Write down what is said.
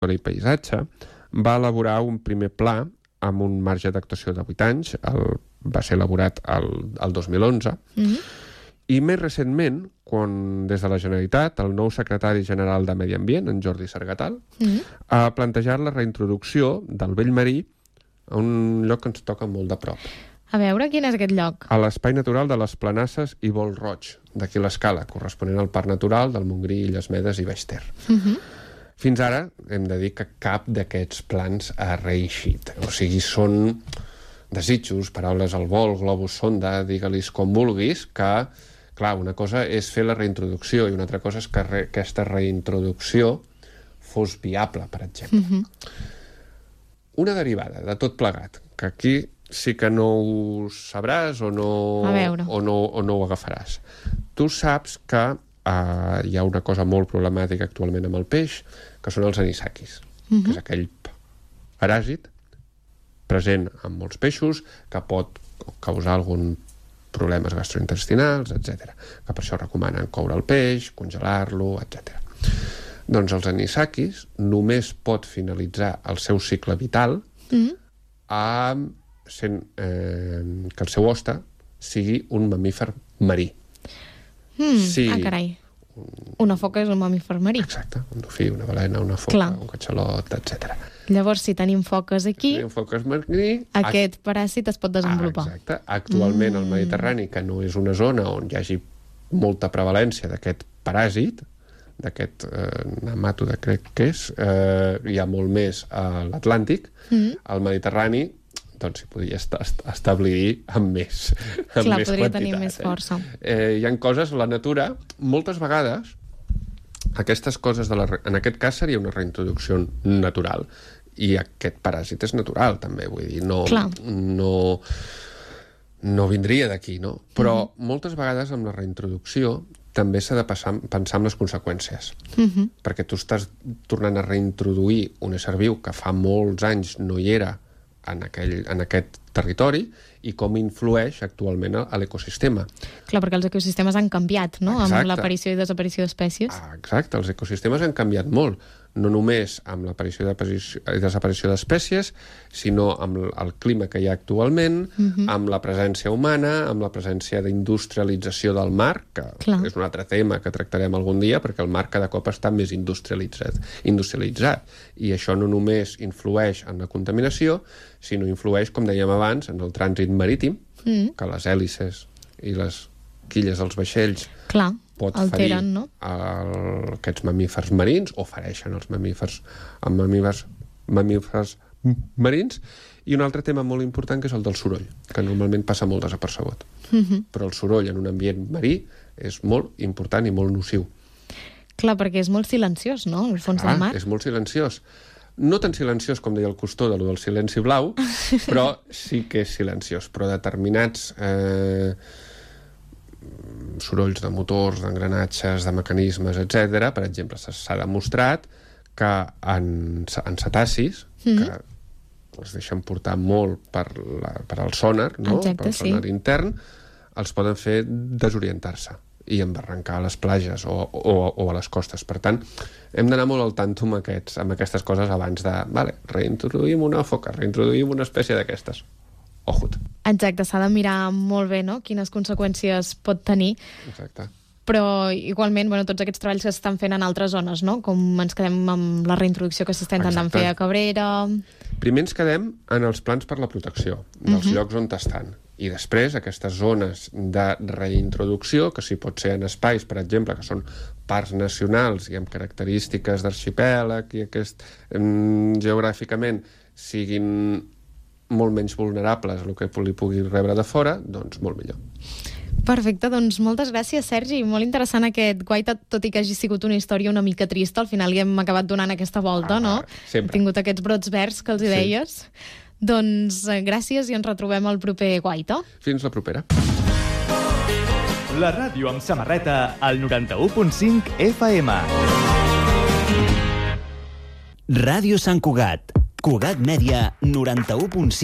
i paisatge, va elaborar un primer pla amb un marge d'actuació de 8 anys, va ser elaborat el 2011, i més recentment, quan des de la Generalitat, el nou secretari general de Medi Ambient, en Jordi Sargatal, ha plantejat la reintroducció del vell marí a un lloc que ens toca molt de prop. A veure, quin és aquest lloc? A l'espai natural de les Planasses i Vol Roig, d'aquí l'Escala, corresponent al Parc Natural del Montgrí, Illes Medes i Baix Ter. Fins ara hem de dir que cap d'aquests plans ha reeixit. O sigui, són desitjos, paraules al vol, globus sonda, digue-lis com vulguis, que, clar, una cosa és fer la reintroducció i una altra cosa és que aquesta reintroducció fos viable, per exemple. Una derivada de tot plegat, que aquí sí que no ho sabràs o no ho agafaràs. Tu saps que hi ha una cosa molt problemàtica actualment amb el peix, que són els anisakis, que és aquell paràsit present en molts peixos que pot causar alguns problemes gastrointestinals, etc. Que per això recomanen coure el peix, congelar-lo, etc. Doncs els anisakis només pot finalitzar el seu cicle vital sent que el seu hoste sigui un mamífer marí. Carai. Una foca és un mamífer marí. Exacte, un dofí, una balena, una foca, un catxalot, etc. Llavors, si tenim foques aquí, marí, aquest paràsit es pot desenvolupar. Exacte. Actualment al Mediterrani, que no és una zona on hi hagi molta prevalència d'aquest paràsit, d'aquest nemàtode, crec que és, hi ha molt més a l'Atlàntic, al Mediterrani doncs s'hi podria establir amb més quantitat. Clar, podria tenir més força. Hi ha coses, la natura, moltes vegades, aquestes coses, en aquest cas seria una reintroducció natural, i aquest paràsit és natural, també, vull dir, no vindria d'aquí, no? Però moltes vegades amb la reintroducció també s'ha de pensar en les conseqüències, perquè tu estàs tornant a reintroduir un ésser viu que fa molts anys no hi era en aquest territori i com influeix actualment a l'ecosistema. Clar, perquè els ecosistemes han canviat, no? Exacte. Amb l'aparició i desaparició d'espècies. Exacte, els ecosistemes han canviat molt, no només amb l'aparició i desaparició d'espècies, sinó amb el clima que hi ha actualment, amb la presència humana, amb la presència d'industrialització del mar, que és un altre tema que tractarem algun dia, perquè el mar cada cop està més industrialitzat. I això no només influeix en la contaminació, sinó influeix, com dèiem abans, en el trànsit marítim, que les hélices i les quilles dels vaixells pot ferir aquests mamífers marins, o fereixen els mamífers marins. I un altre tema molt important, que és el del soroll, que normalment passa molt desapercebut. Però el soroll en un ambient marí és molt important i molt nociu. Clar, perquè és molt silenciós, no?, al fons del mar. És molt silenciós. No tan silenciós com deia el Cousteau del silenci blau, però sí que és silenciós. Però determinats sorolls de motors, d'engranatges, de mecanismes, etc. Per exemple, s'ha demostrat que en cetacis, que es deixen portar molt per al sonar, per al sonar intern, els poden fer desorientar-se i embarrancar a les platges o a les costes. Per tant, hem d'anar molt al tanto amb aquestes coses abans de reintroduïm una foca, reintroduïm una espècie d'aquestes. Ojut. Exacte, s'ha de mirar molt bé, no?, quines conseqüències pot tenir. Exacte. Però igualment, tots aquests treballs que s'estan fent en altres zones, no?, com ens quedem amb la reintroducció que s'està intentant fer a Cabrera. Primer ens quedem en els plans per la protecció dels llocs on estan. I després aquestes zones de reintroducció, que sí pot ser en espais, per exemple, que són parcs nacionals i amb característiques d'arxipèlag i geogràficament siguin molt menys vulnerables a el que li pugui rebre de fora, doncs molt millor. Perfecte, doncs moltes gràcies, Sergi. Molt interessant aquest Guaita, tot i que hagi sigut una història una mica trista. Al final hi hem acabat donant aquesta volta, no? Sempre. Hem tingut aquests brots verds que els hi deies. Doncs gràcies i ens retrobem al proper Guaita. Fins la propera. La ràdio amb samarreta al 91.5 FM. Ràdio Sant Cugat. Cugat Mèdia, 91.5.